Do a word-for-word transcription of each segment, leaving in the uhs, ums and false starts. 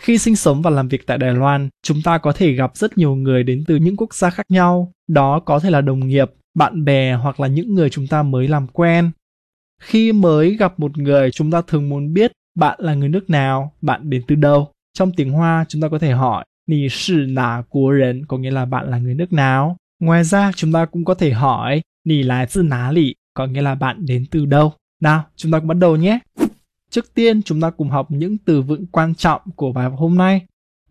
Khi sinh sống và làm việc tại Đài Loan, chúng ta có thể gặp rất nhiều người đến từ những quốc gia khác nhau. Đó có thể là đồng nghiệp, bạn bè hoặc là những người chúng ta mới làm quen. Khi mới gặp một người, chúng ta thường muốn biết bạn là người nước nào, bạn đến từ đâu. Trong tiếng Hoa, chúng ta có thể hỏi Nǐ shì nǎ guǒ rèn, có nghĩa là bạn là người nước nào. Ngoài ra, chúng ta cũng có thể hỏi Nǐ lái zì ná lǐ, có nghĩa là bạn đến từ đâu. Nào, chúng ta cùng bắt đầu nhé. Trước tiên, chúng ta cùng học những từ vựng quan trọng của bài học hôm nay.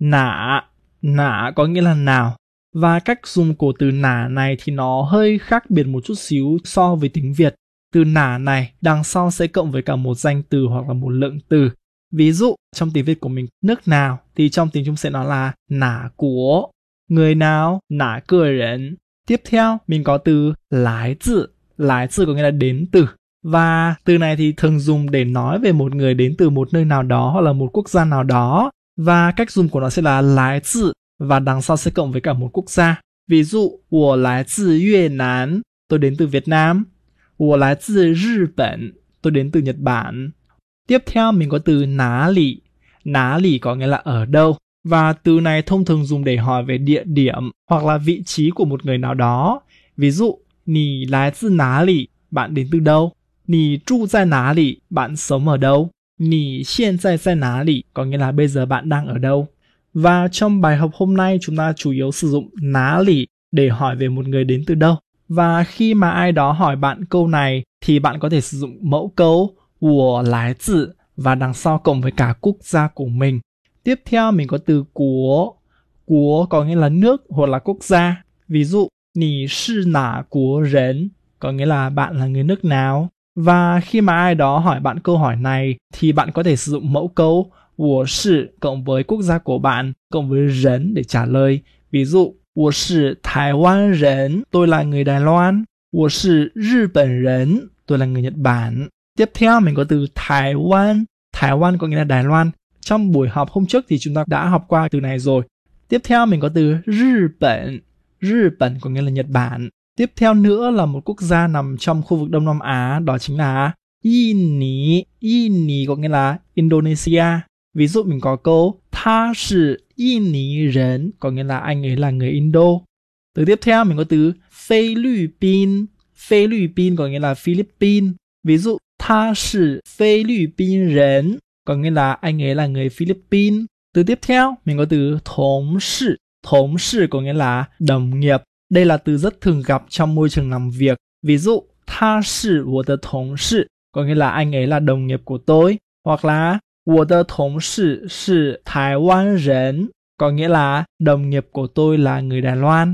Nả, nả có nghĩa là nào. Và cách dùng của từ nả này thì nó hơi khác biệt một chút xíu so với tiếng Việt. Từ nả này đằng sau sẽ cộng với cả một danh từ hoặc là một lượng từ. Ví dụ, trong tiếng Việt của mình, nước nào thì trong tiếng Trung sẽ nói là nả của. Người nào, nả cơ rấn. Tiếp theo, mình có từ lái zì. Lái zì có nghĩa là đến từ. Và từ này thì thường dùng để nói về một người đến từ một nơi nào đó hoặc là một quốc gia nào đó. Và cách dùng của nó sẽ là lái zì và đằng sau sẽ cộng với cả một quốc gia. Ví dụ, 我来自越南, tôi đến từ Việt Nam. 我来自日本, tôi đến từ Nhật Bản. Tiếp theo mình có từ ná lì. Ná lì có nghĩa là ở đâu. Và từ này thông thường dùng để hỏi về địa điểm hoặc là vị trí của một người nào đó. Ví dụ, 你来自哪里, bạn đến từ đâu. 你住在哪里, bạn sống ở đâu. 你现在在哪里, có nghĩa là bây giờ bạn đang ở đâu. Và trong bài học hôm nay chúng ta chủ yếu sử dụng ná lì để hỏi về một người đến từ đâu. Và khi mà ai đó hỏi bạn câu này thì bạn có thể sử dụng mẫu câu 我来自và đằng sau cộng với cả quốc gia của mình. Tiếp theo mình có từ quốc. Quốc có nghĩa là nước hoặc là quốc gia. Ví dụ, 你是哪国人, có nghĩa là bạn là người nước nào. Và khi mà ai đó hỏi bạn câu hỏi này thì bạn có thể sử dụng mẫu câu 我是 cộng với quốc gia của bạn cộng với rấn để trả lời. Ví dụ, 我是台湾人, tôi là người Đài Loan. 我是日本人, tôi là người Nhật Bản. Tiếp theo mình có từ Thái Quan. Thái Quan có nghĩa là Đài Loan. Trong buổi học hôm trước thì chúng ta đã học qua từ này rồi. Tiếp theo mình có từ Nhật Bản. Nhật Bản có nghĩa là Nhật Bản. Tiếp theo nữa là một quốc gia nằm trong khu vực Đông Nam Á, đó chính là印尼.印尼có nghĩa là Indonesia. Ví dụ mình có câu 他是印尼人, có nghĩa là anh ấy là người Indo. Từ tiếp theo mình có từ Philippines. Philippines có nghĩa là Philippines. Ví dụ 他是菲律宾人, có nghĩa là anh ấy là người Philippines. Từ tiếp theo mình có từ thống sự. Thống sự có nghĩa là đồng nghiệp. Đây là từ rất thường gặp trong môi trường làm việc. Ví dụ, 他是我的同事, có nghĩa là anh ấy là đồng nghiệp của tôi. Hoặc là 我的同事是台湾人, có nghĩa là đồng nghiệp của tôi là người Đài Loan.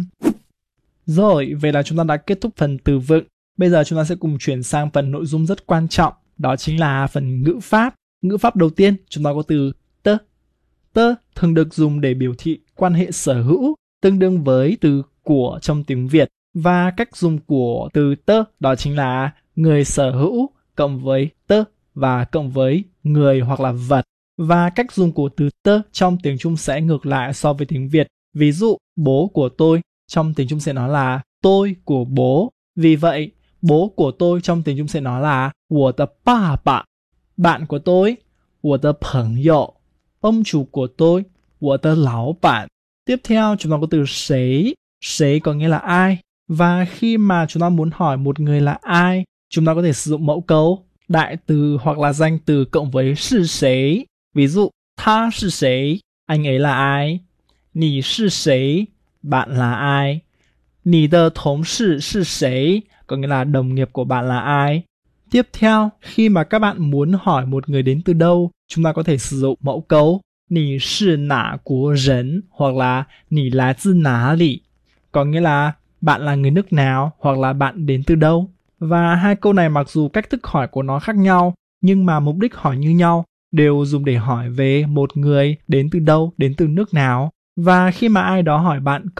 Rồi, vậy là chúng ta đã kết thúc phần từ vựng. Bây giờ chúng ta sẽ cùng chuyển sang phần nội dung rất quan trọng. Đó chính là phần ngữ pháp. Ngữ pháp đầu tiên, chúng ta có từ tơ. Tơ thường được dùng để biểu thị quan hệ sở hữu, tương đương với từ của trong tiếng Việt. Và cách dùng của từ tơ đó chính là người sở hữu cộng với tơ và cộng với người hoặc là vật. Và cách dùng của từ tơ trong tiếng Trung sẽ ngược lại so với tiếng Việt. Ví dụ, bố của tôi trong tiếng Trung sẽ nói là tôi của bố. Vì vậy, bố của tôi trong tiếng Trung sẽ nói là 我的爸爸. Bạn của tôi, 我的朋友. Ông chủ của tôi, 我的老板. Tiếp theo chúng ta có từ 谁. 谁 có nghĩa là ai. Và khi mà chúng ta muốn hỏi một người là ai, chúng ta có thể sử dụng mẫu câu đại từ hoặc là danh từ cộng với 是谁. Ví dụ, 他是谁, anh ấy là ai. 你是谁, bạn là ai. 你的同事是谁, có nghĩa là đồng nghiệp của bạn là ai. Tiếp theo, khi mà các bạn muốn hỏi một người đến từ đâu, chúng ta có thể sử dụng mẫu câu 你是哪国人 hoặc là 你来自哪里, có nghĩa là bạn là người nước nào hoặc là bạn đến từ đâu. Và hai câu này mặc dù cách thức hỏi của nó khác nhau, nhưng mà mục đích hỏi như nhau, đều dùng để hỏi về một người đến từ đâu, đến từ nước nào. Và khi mà ai đó hỏi bạn